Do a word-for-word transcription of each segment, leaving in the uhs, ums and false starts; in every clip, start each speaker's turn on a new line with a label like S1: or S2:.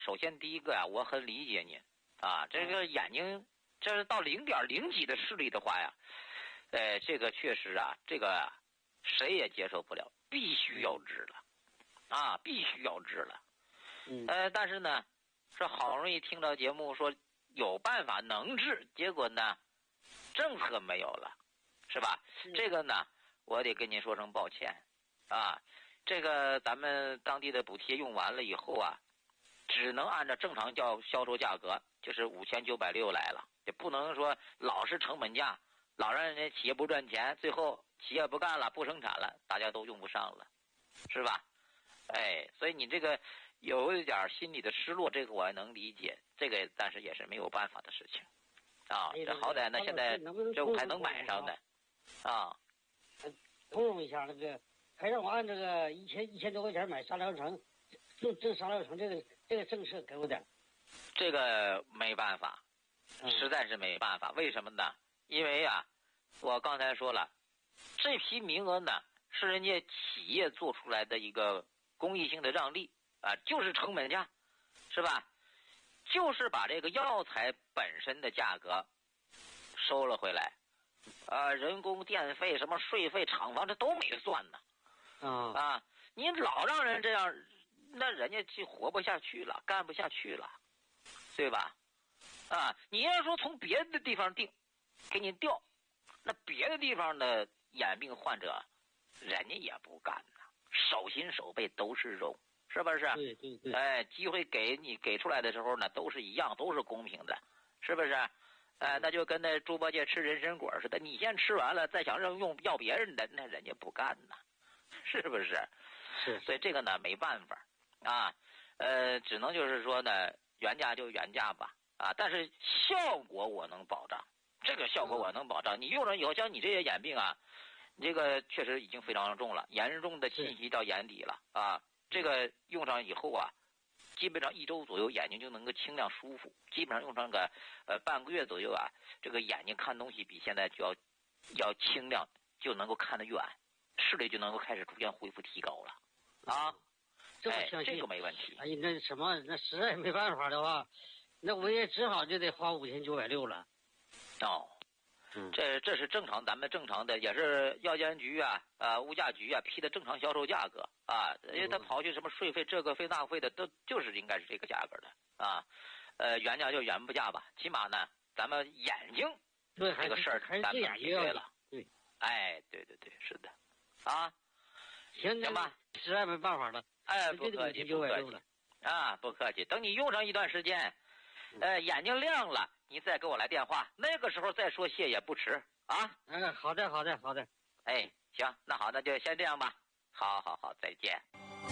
S1: 首先第一个啊，我很理解您啊，这个眼睛这是到零点零几的视力的话呀，呃，这个确实啊，这个谁也接受不了，必须要治了啊，必须要治了。
S2: 嗯，
S1: 呃，但是呢，是好容易听到节目说有办法能治，结果呢，政策没有了，是吧？
S2: 嗯、
S1: 这个呢，我得跟您说声抱歉啊。这个咱们当地的补贴用完了以后啊，只能按照正常叫销售价格，就是五千九百六来了，也不能说老是成本价，老让人家企业不赚钱，最后企业不干了，不生产了，大家都用不上了，是吧？哎，所以你这个有一点心理的失落，这个我也能理解，这个但是也是没有办法的事情啊。这好歹呢，现在这还能买上呢啊。
S2: 通融一下那个。还让我按这个一千一千多块钱买沙疗城，就这沙疗城这个这个政策给我点，
S1: 这个没办法，实在是没办法。为什么呢？因为啊，我刚才说了，这批名额呢是人家企业做出来的一个公益性的让利啊，就是成本价，是吧？就是把这个药材本身的价格收了回来，啊，人工电费、什么税费、厂房这都没算呢。
S2: 啊
S1: 啊！你老让人这样，那人家就活不下去了，干不下去了，对吧？啊！你要说从别的地方定，给你调，那别的地方的眼病患者，人家也不干呐，手心手背都是肉，是不是？
S2: 对对对。
S1: 哎，机会给你给出来的时候呢，都是一样，都是公平的，是不是？哎，那就跟那猪八戒吃人参果似的，你先吃完了，再想让用要别人的，那人家不干呐。是不是？
S2: 是，
S1: 所以这个呢没办法啊，呃，只能就是说呢，原价就原价吧啊，但是效果我能保障，这个效果我能保障。你用上以后，像你这些眼病啊，这个确实已经非常重了，严重的侵袭到眼底了啊。这个用上以后啊，基本上一周左右眼睛就能够清亮舒服，基本上用上个呃半个月左右啊，这个眼睛看东西比现在就要要清亮，就能够看得远。视力就能够开始逐渐恢复提高了，啊，
S2: 这么相信、
S1: 哎、这个没问题。
S2: 哎呀，那什么，那实在没办法的话，那我也只好就得花五千九百六了。
S1: 哦，
S2: 嗯，
S1: 这这是正常，咱们正常的，也是药监局啊、呃物价局啊批的正常销售价格啊，因为他跑去什么税费、这个费那费的，都就是应该是这个价格的啊。呃，原价就原不价吧，起码呢，咱们眼睛
S2: 对
S1: 这个事儿咱们解决了。
S2: 对，
S1: 哎，对对对，是的。啊，
S2: 行
S1: 行吧，
S2: 实在没办法了。
S1: 哎，不客气，不客气啊，不客气。等你用上一段时间，呃，眼睛亮了，你再给我来电话，那个时候再说谢也不迟啊。
S2: 嗯，好的，好的，好的。
S1: 哎，行，那好，那就先这样吧。好好好，再见。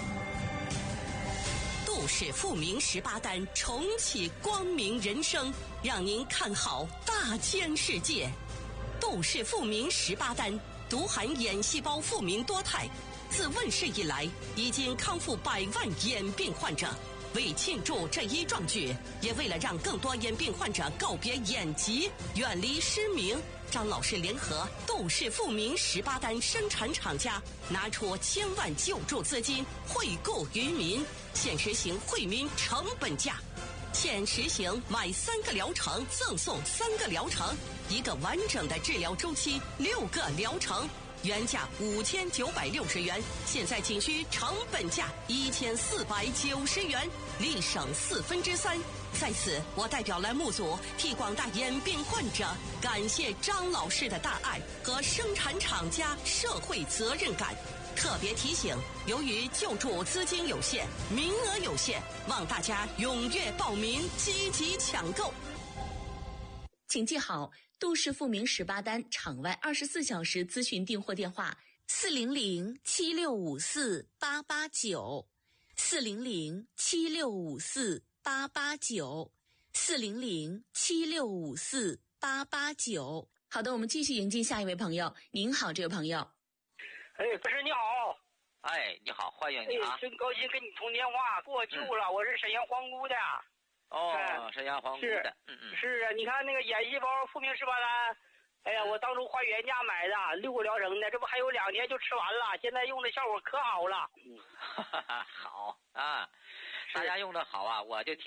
S3: 杜氏富民十八单重启光明人生，让您看好大千世界。杜氏富民十八单。独含眼细胞复明多肽，自问世以来已经康复百万眼病患者。为庆祝这一壮举，也为了让更多眼病患者告别眼疾，远离失明，张老师联合杜氏富民十八单生产厂家，拿出千万救助资金惠顾于民，现实行惠民成本价。现实行买三个疗程赠送三个疗程，一个完整的治疗周期，六个疗程，原价五千九百六十元，现在仅需成本价一千四百九十元，立省四分之三。在此，我代表栏目组替广大眼病患者感谢张老师的大爱和生产厂家社会责任感。特别提醒，由于救助资金有限，名额有限，望大家踊跃报名，积极抢购。
S4: 请记好，杜氏富民十八单场外二十四小时咨询订货电话：四零零七六五四八八九，四零零七六五四八八九，四零零七六五四八八九。好的，我们继续迎接下一位朋友。您好，这位朋友。
S5: 哎，不是你好，
S1: 哎，你好，欢迎你啊！
S5: 哎，真高兴跟你通电话，给我救了，嗯、我是沈阳皇姑的。
S1: 哦，哎、沈阳皇姑的，嗯嗯，
S5: 是啊，你看那个眼细胞复明十八单，哎呀，我当初花原价买的，六个疗程的，这不还有两年就吃完了，现在用的效果可好了。
S1: 嗯，哈哈哈，好啊， 大家用的好啊，我就听。